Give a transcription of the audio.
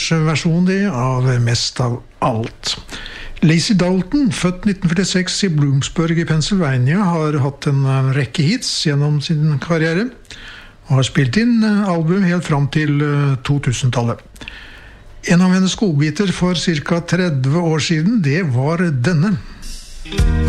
versjon av Mest av alt. Lacey Dalton, født 1946 i Bloomsburg i Pennsylvania, har hatt en rekke hits gjennom sin karriere, og har spilt inn album helt fram til 2000-tallet. En av hennes godbiter for cirka 30 år siden, det var denne.